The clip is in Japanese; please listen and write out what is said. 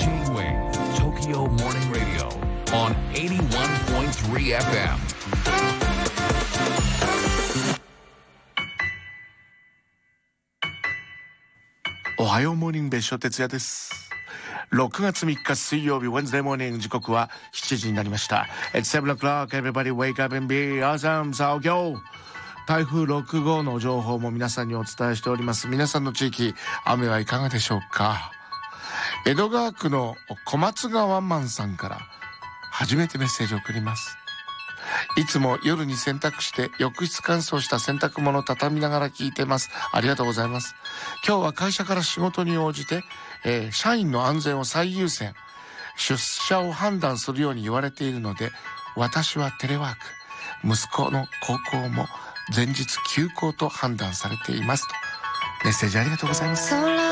J-Wave Tokyo Morning Radio on 81.3 FM。 おはようモーニング別所哲也です。6月3日水曜日 Wednesday morning 時刻は7時になりました。 It's 7 o'clock everybody wake up and be awesome。 さあ今日台風6号の情報も皆さんにお伝えしております。皆さんの地域雨はいかがでしょうか。江戸川区の小松川マンさんから初めてメッセージを送ります。いつも夜に洗濯して浴室乾燥した洗濯物を畳みながら聞いてます。ありがとうございます。今日は会社から仕事に応じて、社員の安全を最優先、出社を判断するように言われているので、私はテレワーク、息子の高校も前日休校と判断されていますとメッセージありがとうございます。